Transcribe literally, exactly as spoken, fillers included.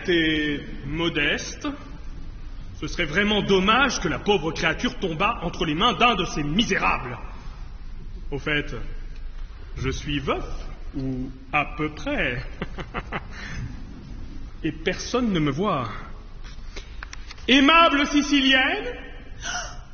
honnête et modeste. Ce serait vraiment dommage que la pauvre créature tombât entre les mains d'un de ces misérables. Au fait, je suis veuf, ou à peu près. Et personne ne me voit. Aimable Sicilienne,